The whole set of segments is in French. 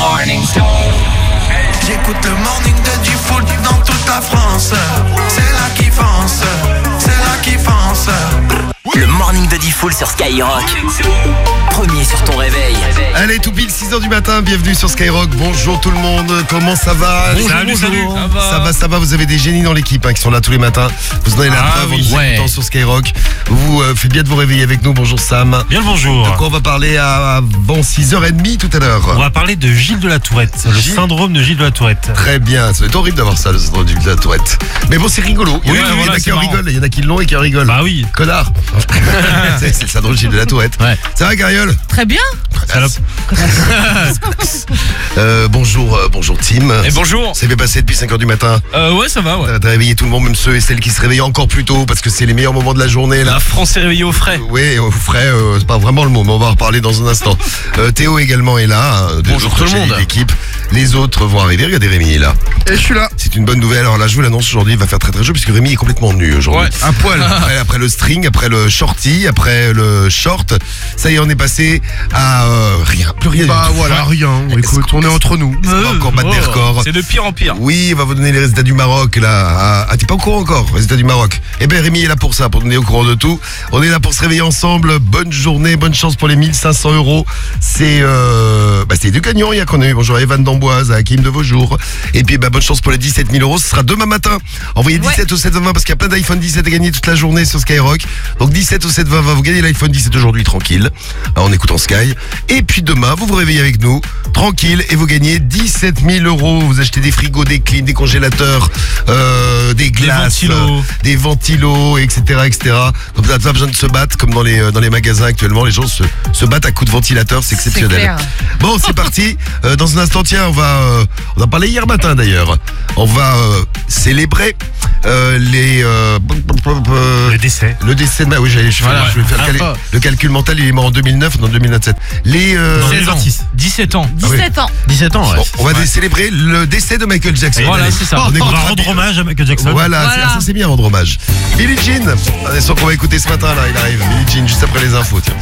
J'écoute le morning de Diffoul dans toute la France. C'est là qui fonce, c'est là qui fonce. Le morning de Diffoul sur Skyrock. Premier sur ton réveil. Allez, tout pile 6h du matin, bienvenue sur Skyrock. Bonjour tout le monde, comment ça va? Salut. Ça va, vous avez des génies dans l'équipe qui sont là tous les matins. Vous en avez la preuve en nous écoutant sur Skyrock. Vous faites bien de vous réveiller avec nous, bonjour Sam. Bien le bonjour. De quoi on va parler avant 6h30 tout à l'heure? On va parler de Gilles de la Tourette, le syndrome de Gilles de la Tourette. Très bien, ça va être horrible d'avoir ça, le syndrome de la Tourette. Mais bon, c'est rigolo. Il y en a qui en rigolent, il y en a qui l'ont et qui en rigolent. Bah oui. Connard. C'est le syndrome de Gilles de la Tourette. Ouais. Ça va, Cariole? Très bien. Bonjour Tim. Et bonjour. Ça fait passer depuis 5h du matin. Ouais, ça va, ouais. T'as réveillé tout le monde, même ceux et celles qui se réveillent encore plus tôt, parce que c'est les meilleurs moments de la journée là. La France est réveillée au frais. Oui, au frais, c'est pas vraiment le mot, mais on va en reparler dans un instant. Théo également est là. Bonjour tout le monde. L'équipe. Les autres vont arriver. Regardez, Rémi est là. Et je suis là. C'est une bonne nouvelle. Alors là, je vous l'annonce aujourd'hui, il va faire très très chaud puisque Rémi est complètement nu aujourd'hui. Ouais. Un poil. Après le string, après le shorty, après le short, ça y est, on est passé à rien, plus rien. Bah du tout. voilà, rien. Écoute, on est entre nous. On va encore battre des records. C'est de pire en pire. Oui, on va vous donner les résultats du Maroc là. Ah, t'es pas au courant encore, résultats du Maroc. Eh ben Rémi est là pour ça, pour donner au courant de tout. On est là pour se réveiller ensemble. Bonne journée, bonne chance pour les 1500 €. C'est les deux gagnants hier qu'on a eu. Bonjour à Evan d'Amboise, à Hakim de Vaujours. Et puis bonne chance pour les 17 000 €. Ce sera demain matin. Envoyez 17 au 7 20 parce qu'il y a plein d'iPhone 17 à gagner toute la journée sur Skyrock. Donc 17 au 7 20 vous gagnez l'iPhone 17 aujourd'hui tranquille, en écoutant Sky. Et puis demain, vous vous réveillez avec nous, tranquille, et vous gagnez 17 000 €. Vous achetez des frigos, des clims, des congélateurs, des glaces, des ventilos, etc. Comme ça, pas besoin de se battre comme dans les magasins actuellement. Les gens se battent à coups de ventilateur, c'est exceptionnel. Clair. Bon, c'est parti. Dans un instant, tiens, on a parlé hier matin d'ailleurs. On va célébrer Le décès. le décès de oui, je vais faire le calcul mental, il est mort en 2009, dans 2027. 17 ans. 17 ans. 17 ans, ouais. Bon, on va célébrer le décès de Michael Jackson. Voilà, c'est ça. On On va écoutera rendre bien. hommage à Michael Jackson. Voilà. Ça c'est bien rendre hommage. Billie Jean, un son qu'on va écouter ce matin là, il arrive. Billie Jean juste après les infos, tiens.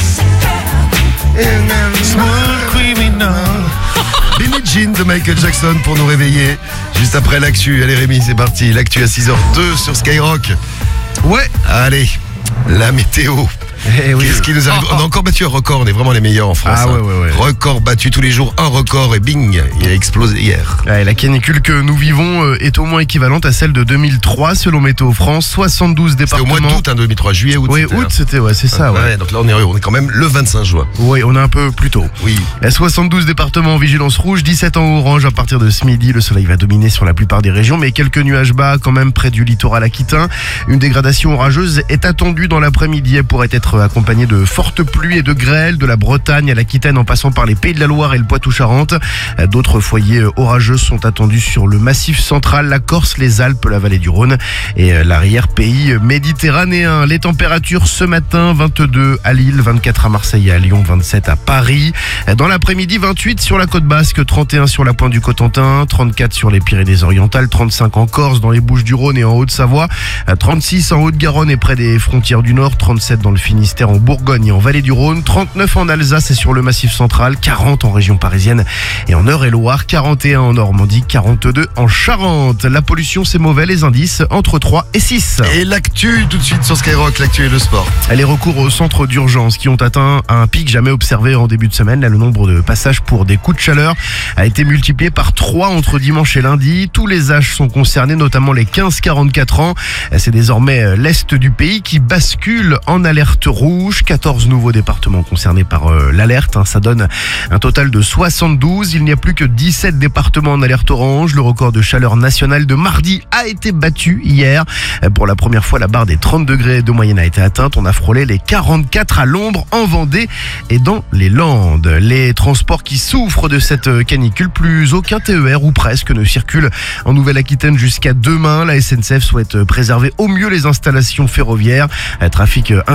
Billie Jean de Michael Jackson pour nous réveiller juste après l'actu. Allez Rémi, c'est parti. L'actu à 6h02 sur Skyrock. Ouais. Allez, la météo. Eh oui. Qu'est-ce qui nous arrive? On a encore battu un record, on est vraiment les meilleurs en France. Ah ouais. Record battu tous les jours, un record et bing, il a explosé hier. Ouais, la canicule que nous vivons est au moins équivalente à celle de 2003 selon Météo France. 72 C'était au départements. mois d'août, 2003, juillet, août. Oui, c'était, août, c'était, c'est ça, ouais. Donc là on est quand même le 25 juin. Oui, on est un peu plus tôt. Oui. 72 départements en vigilance rouge, 17 en orange. À partir de ce midi, le soleil va dominer sur la plupart des régions, mais quelques nuages bas quand même près du littoral aquitain. Une dégradation orageuse est attendue dans l'après-midi. Elle pourrait être accompagnée de fortes pluies et de grêles de la Bretagne à l'Aquitaine en passant par les Pays de la Loire et le Poitou-Charentes. D'autres foyers orageux sont attendus sur le Massif central, la Corse, les Alpes, la vallée du Rhône et l'arrière-pays méditerranéen. Les températures ce matin, 22 à Lille, 24 à Marseille et à Lyon, 27 à Paris. Dans l'après-midi, 28 sur la côte basque, 31 sur la pointe du Cotentin, 34 sur les Pyrénées-Orientales, 35 en Corse, dans les Bouches-du-Rhône et en Haute-Savoie, 36 en Haute-Garonne et près des frontières du Nord, 37 dans le Finistère, en Bourgogne et en vallée du Rhône, 39 en Alsace et sur le Massif central, 40 en région parisienne et en Eure-et-Loire, 41 en Normandie, 42 en Charente. La pollution, c'est mauvais, les indices entre 3 et 6. Et l'actu tout de suite sur Skyrock, l'actu et le sport. Les recours au centre d'urgence qui ont atteint un pic jamais observé en début de semaine. Là, le nombre de passages pour des coups de chaleur a été multiplié par 3 entre dimanche et lundi. Tous les âges sont concernés, notamment les 15-44 ans. C'est désormais l'Est du pays qui bascule en alerte rouge. 14 nouveaux départements concernés par l'alerte. Ça donne un total de 72. Il n'y a plus que 17 départements en alerte orange. Le record de chaleur nationale de mardi a été battu hier. Pour la première fois, la barre des 30 degrés de moyenne a été atteinte. On a frôlé les 44 à l'ombre en Vendée et dans les Landes. Les transports qui souffrent de cette canicule, plus aucun TER ou presque ne circule en Nouvelle-Aquitaine jusqu'à demain. La SNCF souhaite préserver au mieux les installations ferroviaires. Trafic interrompu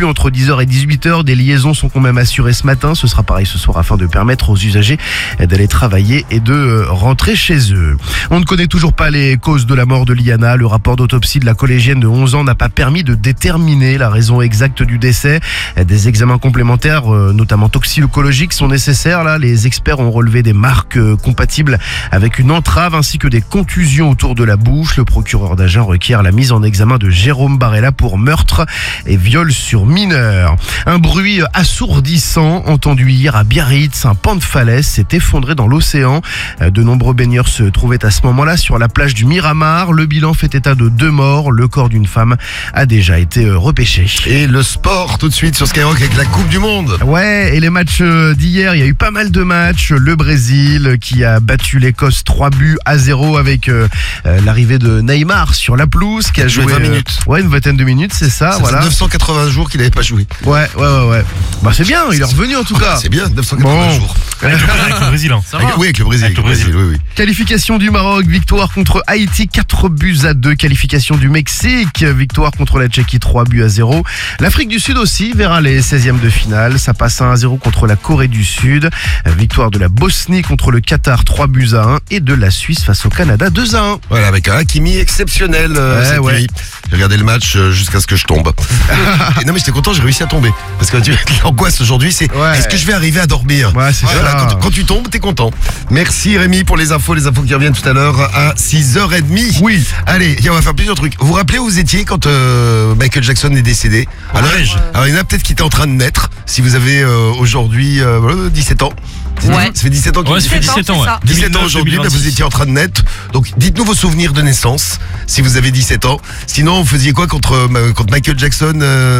plus entre 10h et 18h. Des liaisons sont quand même assurées ce matin. Ce sera pareil ce soir afin de permettre aux usagers d'aller travailler et de rentrer chez eux. On ne connaît toujours pas les causes de la mort de Liana. Le rapport d'autopsie de la collégienne de 11 ans n'a pas permis de déterminer la raison exacte du décès. Des examens complémentaires, notamment toxicologiques, sont nécessaires. Là, les experts ont relevé des marques compatibles avec une entrave ainsi que des contusions autour de la bouche. Le procureur d'Agen requiert la mise en examen de Jérôme Barella pour meurtre et viol sur mineur. Un bruit assourdissant entendu hier à Biarritz. Un pan de falaise s'est effondré dans l'océan. De nombreux baigneurs se trouvaient à ce moment-là sur la plage du Miramar. Le bilan fait état de 2 morts. Le corps d'une femme a déjà été repêché. Et le sport tout de suite sur Skyrock avec la Coupe du Monde. Ouais, et les matchs d'hier, il y a eu pas mal de matchs. Le Brésil qui a battu l'Écosse 3-0 avec l'arrivée de Neymar sur la pelouse, qui a joué 20 minutes. Ouais, une vingtaine de minutes, c'est ça. Ça voilà. faisait 980 jours qu'il n'avait pas joué. Ouais. Bah c'est bien, il est revenu en tout cas. C'est bien, 980 Bon. jours. Avec le Brésil. Hein. Oui, avec le Brésil. Avec le Brésil. Oui. Qualification du Maroc, victoire contre Haïti 4-2. Qualification du Mexique, victoire contre la Tchéquie 3-0. L'Afrique du Sud aussi verra les 16e de finale. Ça passe 1-0 contre la Corée du Sud. Victoire de la Bosnie contre le Qatar 3-1 et de la Suisse face au Canada 2-1. Voilà, avec un Hakimi exceptionnel cette nuit. J'ai regardé le match jusqu'à ce que je tombe. Et non mais j'étais content, j'ai réussi à tomber. Parce que l'angoisse aujourd'hui, c'est est-ce que je vais arriver à dormir? Ouais, c'est Voilà, ça. quand tu tombes, t'es content. Merci Rémi pour les infos qui reviennent tout à l'heure à 6h30. Oui. Allez, on va faire plusieurs trucs. Vous vous rappelez où vous étiez quand Michael Jackson est décédé? Alors il y en a peut-être qui étaient en train de naître. Si vous avez aujourd'hui 17 ans. Ouais. Ça fait 17 ans qu'il Ouais, ça fait 17 ans, ouais. 17 ans aujourd'hui, bah, vous étiez en train de naître. Donc dites-nous vos souvenirs de naissance si vous avez 17 ans. Sinon, vous faisiez quoi quand Michael Jackson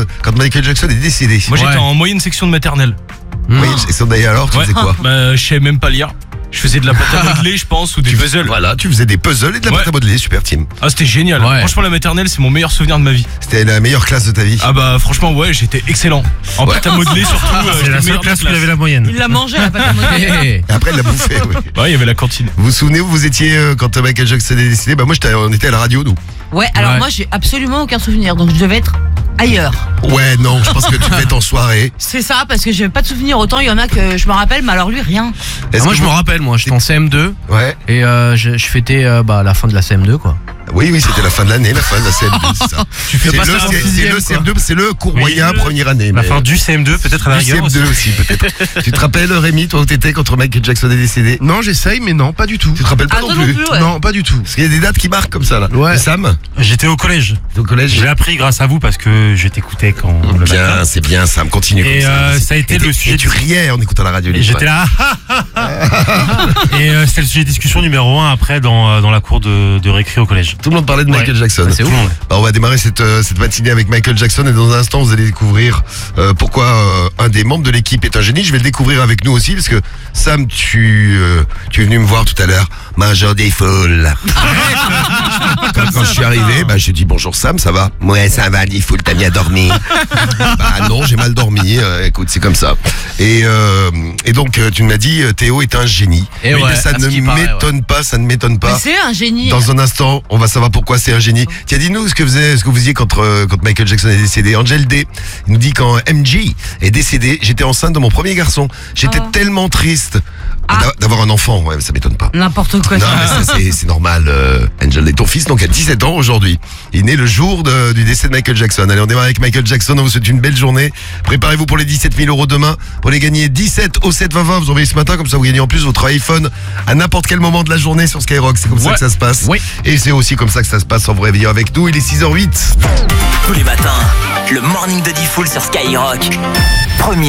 est décédé? Moi j'étais en moyenne section de maternelle. Oui, et ça d'ailleurs alors, tu faisais quoi? Bah je savais même pas lire. Je faisais de la pâte à modeler, je pense, ou des puzzles. Voilà, tu faisais des puzzles et de la pâte à modeler, super team. Ah, c'était génial. Ouais. Franchement, la maternelle, c'est mon meilleur souvenir de ma vie. C'était la meilleure classe de ta vie. Ah bah franchement, ouais, j'étais excellent. En pâte à modeler surtout. C'est j'étais la le seule meilleur de classe qui classe. avait la moyenne. Il l'a mangé la pâte à modeler. Et après, elle l'a bouffé. Oui. Ouais, il y avait la cantine. Vous vous souvenez où vous étiez quand Michael Jackson est décédé? Bah moi, on était à la radio, nous. Ouais, alors moi j'ai absolument aucun souvenir, donc je devais être ailleurs. Ouais, non, je pense que tu devais être en soirée. C'est ça, parce que j'ai pas de souvenir. Autant il y en a que je me rappelle, mais alors lui rien. Est-ce Moi que je me vous- rappelle, j'étais en CM2 Ouais. et je fêtais la fin de la CM2 quoi. Oui, c'était la fin de l'année, la fin de la CM2, c'est ça. C'est pas ça en c'est sixième, le quoi. CM2, c'est le cours Oui, moyen, première année. La mais- fin du CM2, peut-être à la du rigueur. CM2 aussi, peut-être. Tu te rappelles, Rémi, toi où t'étais quand Michael Jackson est décédé? Non, j'essaye, mais non, pas du tout. Tu te rappelles pas Ah, non toi non plus? plus, ouais. Non, pas du tout. Parce qu'il y a des dates qui marquent comme ça, là. Ouais. Et Sam, J'étais au collège. au collège? Je l'ai appris grâce à vous parce que je t'écoutais quand le matin. Bien, c'est bien, Sam, continue Et comme ça a été Et le t'es- sujet et tu riais en écoutant la radio. Et j'étais là. Et c'était le sujet de discussion numéro 1 après dans la cour de récré au collège. Tout le monde parlait de Michael Jackson. C'est Tout le monde. Bah, on va démarrer cette matinée avec Michael Jackson et dans un instant vous allez découvrir pourquoi un des membres de l'équipe est un génie. Je vais le découvrir avec nous aussi parce que Sam, tu es venu me voir tout à l'heure. Mangeur des foules. Quand je suis arrivé, bah, j'ai dit bonjour Sam, ça va? Ouais, ça va, des foules, t'as bien dormi? Bah non, j'ai mal dormi. Écoute, c'est comme ça. Et donc tu m'as dit Théo est un génie. Et Mais ouais, ça à ce ne qui paraît, m'étonne pas, ça ne m'étonne Mais pas. c'est un génie. Dans un instant, on va savoir pourquoi c'est un génie. Tiens, dis-nous ce que vous faisiez quand Michael Jackson est décédé. Angel D il nous dit quand MJ est décédé, j'étais enceinte de mon premier garçon. J'étais tellement triste d'avoir un enfant. Ouais, ça m'étonne pas. N'importe quoi. Non, mais ça, c'est normal. Angel D, ton fils donc a 17 ans aujourd'hui. Il est né le jour du décès de Michael Jackson. Allez, on démarre avec Michael Jackson. On vous souhaite une belle journée. Préparez-vous pour les 17 000 euros demain. Pour les gagner 17 au 7 20 20. Vous envoyez ce matin, comme ça vous gagnez en plus votre iPhone à n'importe quel moment de la journée sur Skyrock. C'est comme ça que ça se passe. Oui. Et c'est aussi comme ça que ça se passe en vous réveillant avec nous. Il est 6h08. Tous les matins, le morning de Diffoul sur Skyrock. Premier